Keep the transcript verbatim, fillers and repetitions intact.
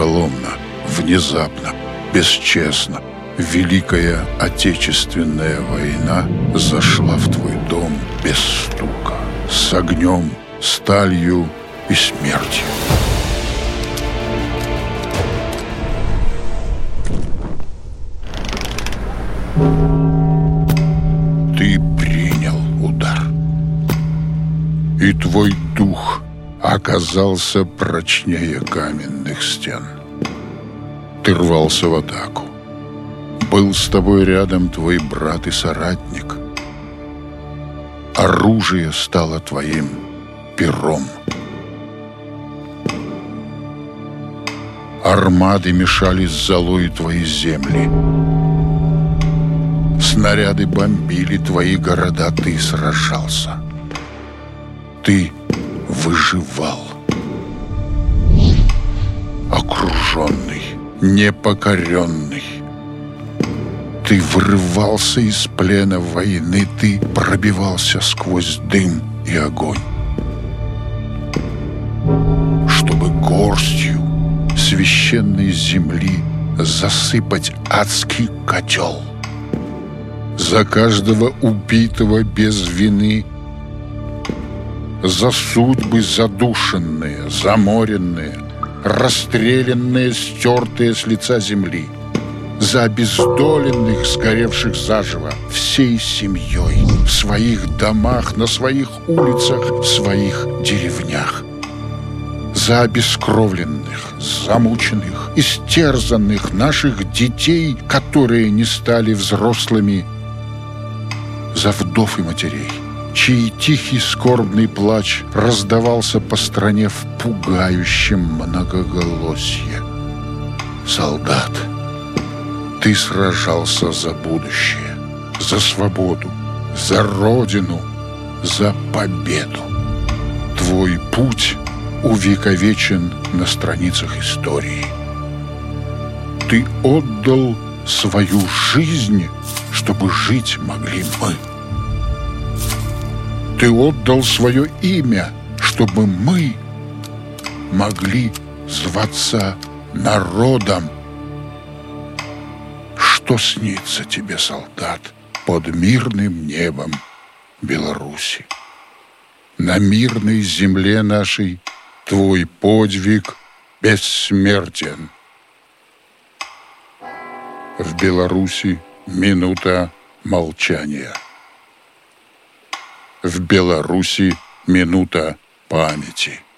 вероломно, внезапно, бесчестно Великая Отечественная война зашла в твой дом без стука, с огнем, сталью и смертью. Ты принял удар, и твой дух оказался прочнее каменных стен. Ты рвался в атаку. Был с тобой рядом твой брат и соратник. Оружие стало твоим пером. Армады мешали с золой твои земли. Снаряды бомбили твои города, ты сражался. Ты выживал. Окруженный, непокоренный. Ты вырывался из плена войны, ты пробивался сквозь дым и огонь, чтобы горстью священной земли засыпать адский котел. За каждого убитого без вины, за судьбы задушенные, заморенные, расстрелянные, стертые с лица земли, за обездоленных, сгоревших заживо, всей семьей, в своих домах, на своих улицах, в своих деревнях, за обескровленных, замученных, истерзанных наших детей, которые не стали взрослыми, за вдов и матерей, чей тихий скорбный плач раздавался по стране в пугающем многоголосье. Солдат, ты сражался за будущее, за свободу, за Родину, за победу. Твой путь увековечен на страницах истории. Ты отдал свою жизнь, чтобы жить могли мы. Ты отдал свое имя, чтобы мы могли зваться народом. Что снится тебе, солдат, под мирным небом Беларуси? На мирной земле нашей твой подвиг бессмертен. В Беларуси минута молчания. В Беларуси минута памяти.